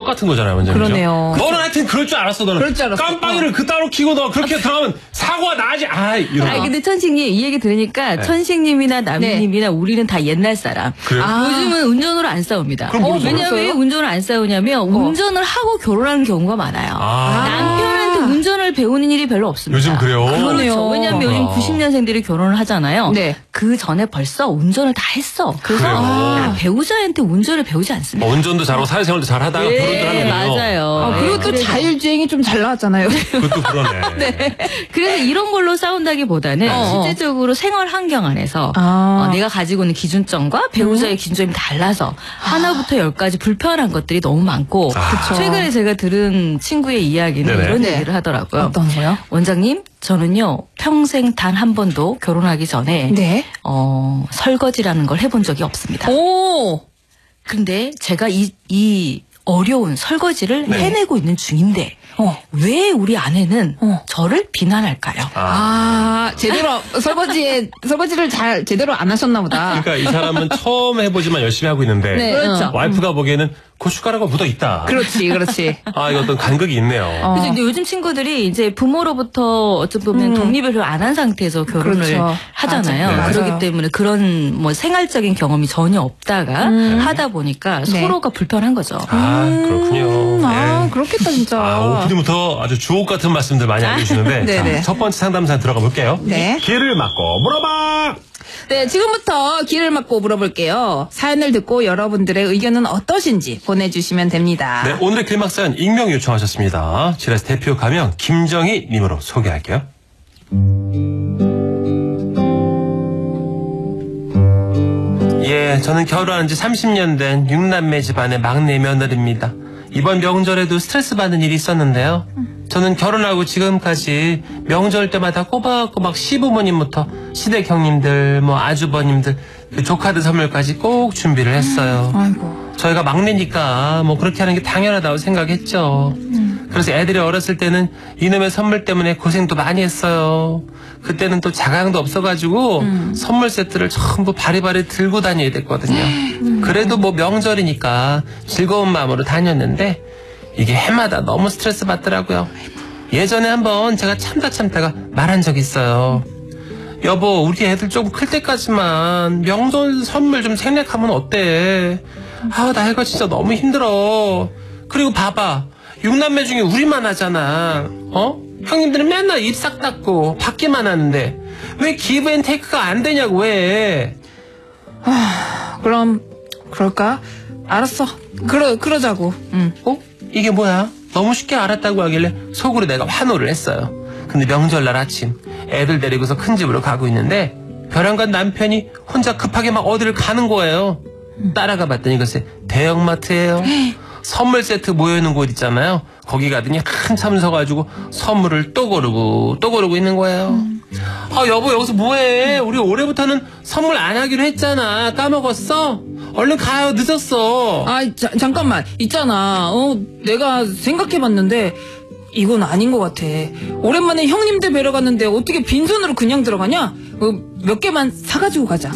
똑같은 거잖아요, 원장님. 그러네요. 너는 하여튼 그럴 줄 알았어, 너는. 그럴 줄 알았어. 깜빡이를 그따로 켜고 너 그렇게 들어가면 사고가 나지. 이런. 아니 근데 천식님 이 얘기 들으니까 네. 천식님이나 남희님이나 우리는 다 옛날 사람. 그래요? 요즘은 운전으로 안 싸웁니다. 그럼 뭐로 왜냐하면 왜 운전을 안 싸우냐면 운전을 하고 결혼하는 경우가 많아요. 남편한테 운전을 배우는 일이 별로 없습니다. 요즘 그래요? 그렇죠. 왜냐하면 요즘 90년생들이 결혼을 하잖아요. 네. 그 전에 벌써 운전을 다 했어. 그래서 그래요? 배우자한테 운전을 배우지 않습니다. 운전도 잘하고 사회생활도 잘하다가 결혼도 하는군요. 맞아요. 그리고 또 그래서- 자율주행이 좀 잘 나왔잖아요. 그것도 그러네. 그래서 이런 걸로 싸운다기보다는 실제적으로 생활 환경 안에서 내가 가지고 있는 기준점과 배우자의 기준점이 달라서 하나부터 열까지 불편한 것들이 너무 많고 최근에 제가 들은 친구의 이야기는 네네. 이런 네. 얘기를 하더라고요. 어떤 거요? 원장님, 저는요 평생 단 한 번도 결혼하기 전에 네. 설거지라는 걸 해본 적이 없습니다. 오. 근데 제가 이 어려운 설거지를 해내고 있는 중인데 왜 우리 아내는 저를 비난할까요? 제대로 설거지를 잘 제대로 안 하셨나 보다. 그러니까 이 사람은 처음 해보지만 열심히 하고 있는데 네, 그렇죠. 와이프가 보기에는 고춧가루가 묻어 있다. 그렇지. 이거 어떤 간극이 있네요. 그래서 이제 요즘 친구들이 이제 부모로부터 어찌 보면 독립을 안 한 상태에서 결혼을 그렇죠. 하잖아요. 맞아요. 그렇기 때문에 그런 뭐 생활적인 경험이 전혀 없다가 하다 보니까 서로가 불편한 거죠. 그렇군요. 네. 그렇겠다 진짜. 오프닝부터 아주 주옥 같은 말씀들 많이 알려주시는데 네네. 자, 첫 번째 상담사 들어가 볼게요. 네. 길을 막고 물어봐. 네, 지금부터 길을 막고 물어볼게요. 사연을 듣고 여러분들의 의견은 어떠신지 보내주시면 됩니다. 네, 오늘의 길막사연 익명 요청하셨습니다. 지라스 대표 가명 김정희 님으로 소개할게요. 예, 저는 결혼한 지 30년 된 6남매 집안의 막내 며느리입니다. 이번 명절에도 스트레스 받는 일이 있었는데요. 저는 결혼하고 지금까지 명절 때마다 꼬박꼬박 시부모님부터 시댁 형님들, 아주버님들, 그 조카들 선물까지 꼭 준비를 했어요. 아이고. 저희가 막내니까 그렇게 하는 게 당연하다고 생각했죠. 그래서 애들이 어렸을 때는 이놈의 선물 때문에 고생도 많이 했어요. 그때는 또 자강도 없어가지고 선물 세트를 전부 바리바리 들고 다녀야 됐거든요. 그래도 명절이니까 즐거운 마음으로 다녔는데 이게 해마다 너무 스트레스 받더라고요. 예전에 한번 제가 참다가 말한 적이 있어요. 여보, 우리 애들 좀 클 때까지만 명절 선물 좀 생략하면 어때? 나 이거 진짜 너무 힘들어. 그리고 봐봐, 6남매 중에 우리만 하잖아. 형님들은 맨날 입 싹 닦고 받기만 하는데 왜 기브 앤 테이크가 안 되냐고 왜? 그럼 그럴까? 알았어. 그러자고. 이게 뭐야? 너무 쉽게 알았다고 하길래 속으로 내가 환호를 했어요. 근데 명절날 아침 애들 데리고서 큰 집으로 가고 있는데 벼랑간 남편이 혼자 급하게 막 어디를 가는 거예요. 따라가 봤더니 글쎄 대형마트예요. 선물 세트 모여있는 곳 있잖아요. 거기 가더니 한참 서가지고 선물을 또 고르고 있는 거예요. 여보, 여기서 뭐해? 우리 올해부터는 선물 안 하기로 했잖아. 까먹었어? 얼른 가요. 늦었어. 잠깐만. 있잖아. 내가 생각해봤는데 이건 아닌 것 같아. 오랜만에 형님들 뵈러 갔는데 어떻게 빈손으로 그냥 들어가냐? 몇 개만 사가지고 가자.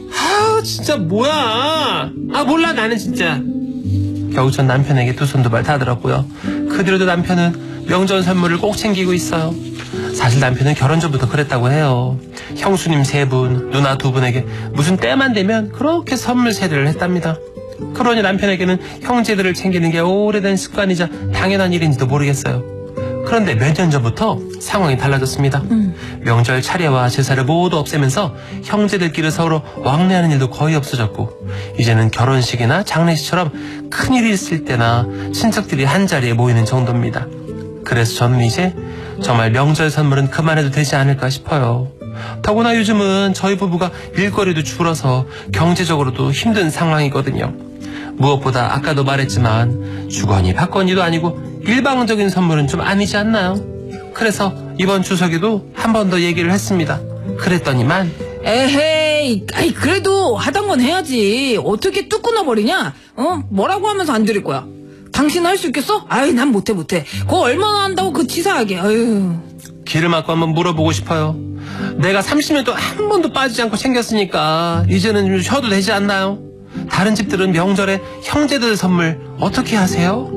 진짜 뭐야? 몰라, 나는 진짜. 겨우 전 남편에게 두 손 두 발 다 들었고요. 그 뒤로도 남편은 명절 선물을 꼭 챙기고 있어요. 사실 남편은 결혼 전부터 그랬다고 해요. 형수님 3분, 누나 2분에게 무슨 때만 되면 그렇게 선물 세례를 했답니다. 그러니 남편에게는 형제들을 챙기는 게 오래된 습관이자 당연한 일인지도 모르겠어요. 그런데 몇 년 전부터 상황이 달라졌습니다. 명절 차례와 제사를 모두 없애면서 형제들끼리 서로 왕래하는 일도 거의 없어졌고 이제는 결혼식이나 장례식처럼 큰일이 있을 때나 친척들이 한자리에 모이는 정도입니다. 그래서 저는 이제 정말 명절 선물은 그만해도 되지 않을까 싶어요. 더구나 요즘은 저희 부부가 일거리도 줄어서 경제적으로도 힘든 상황이거든요. 무엇보다 아까도 말했지만 주거니 받거니도 아니고 일방적인 선물은 좀 아니지 않나요? 그래서 이번 추석에도 한 번 더 얘기를 했습니다. 그랬더니만 에헤이, 그래도 하던 건 해야지. 어떻게 뚝 끊어버리냐? 뭐라고 하면서 안 드릴 거야? 당신 할 수 있겠어? 난 못해. 그거 얼마나 한다고 그 치사하게. 길을 막고 한번 물어보고 싶어요. 내가 30년 동안 한 번도 빠지지 않고 챙겼으니까 이제는 좀 쉬어도 되지 않나요? 다른 집들은 명절에 형제들 선물 어떻게 하세요?